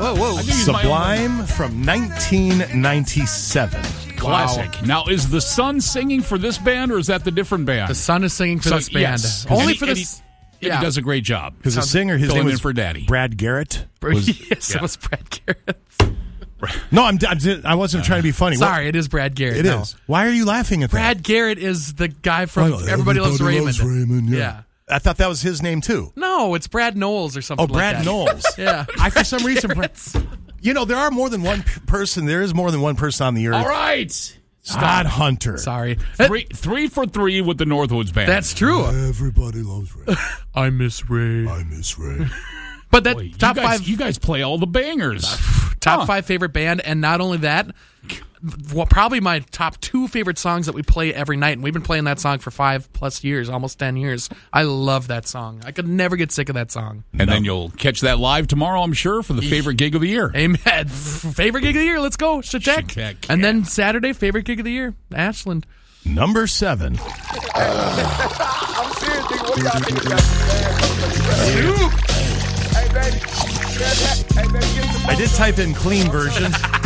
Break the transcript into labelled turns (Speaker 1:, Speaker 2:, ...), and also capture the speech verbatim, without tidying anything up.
Speaker 1: whoa, whoa.
Speaker 2: I think he's my
Speaker 3: Sublime from nineteen ninety-seven.
Speaker 2: Classic.
Speaker 1: Wow.
Speaker 2: Now, is the Sun singing for this band, or is that the different band?
Speaker 1: The Sun is singing for
Speaker 2: So-
Speaker 1: this band.
Speaker 2: yes.
Speaker 1: Only
Speaker 2: And he-
Speaker 1: for
Speaker 2: and
Speaker 1: this.
Speaker 2: he- and he does a great job.
Speaker 3: Because the singer, his
Speaker 2: Filling
Speaker 3: name
Speaker 2: in
Speaker 3: was
Speaker 2: for Daddy.
Speaker 3: Brad Garrett. Was,
Speaker 1: yes,
Speaker 2: yeah.
Speaker 1: it was Brad Garrett.
Speaker 3: no, I'm, I'm, I wasn't trying to be funny.
Speaker 1: Sorry,
Speaker 3: What?
Speaker 1: it is Brad Garrett.
Speaker 3: It
Speaker 1: no.
Speaker 3: is. Why are you laughing at that?
Speaker 1: Brad Garrett is the guy from
Speaker 3: Oh,
Speaker 1: Everybody, Loves Raymond.
Speaker 3: Raymond, yeah.
Speaker 1: Yeah.
Speaker 3: I thought that was his name, too.
Speaker 1: No, it's Brad Knowles or something
Speaker 3: Oh, Brad
Speaker 1: like that.
Speaker 3: Knowles.
Speaker 1: Yeah.
Speaker 3: I, for some reason, Brad, you know, there are more than one p- person. There is more than one person on the earth.
Speaker 2: All right.
Speaker 3: Scott Hunter.
Speaker 1: Sorry.
Speaker 2: Three, three for three with the Northwoods band.
Speaker 1: That's true.
Speaker 3: Everybody loves Ray.
Speaker 1: I miss Ray.
Speaker 3: I miss Ray.
Speaker 1: But that
Speaker 2: Boy, you
Speaker 1: top
Speaker 2: guys,
Speaker 1: five
Speaker 2: You guys play all the bangers.
Speaker 1: top
Speaker 2: Huh.
Speaker 1: five favorite band, and not only that, well, probably my top two favorite songs that we play every night, and we've been playing that song for five plus years, almost ten years. I love that song. I could never get sick of that song.
Speaker 2: And then you'll catch that live tomorrow, I'm sure, for the favorite gig of the year.
Speaker 1: Amen. Favorite gig of the year. Let's go, Shatek.
Speaker 2: Shatek,
Speaker 1: And
Speaker 2: yeah.
Speaker 1: then Saturday, favorite gig of the year, Ashland.
Speaker 3: Number seven.
Speaker 4: I'm serious, nigga. What do y'all think about this, man? Hey, baby. Hey, baby, give me the
Speaker 3: I did type in clean version.